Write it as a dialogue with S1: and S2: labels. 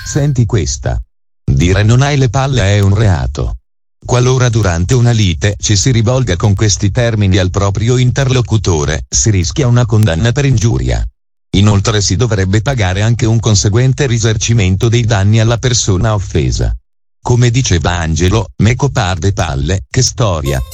S1: Senti questa. Dire non hai le palle è un reato. Qualora durante una lite ci si rivolga con questi termini al proprio interlocutore, si rischia una condanna per ingiuria. Inoltre si dovrebbe pagare anche un conseguente risarcimento dei danni alla persona offesa. Come diceva Angelo, meco par de palle, che storia.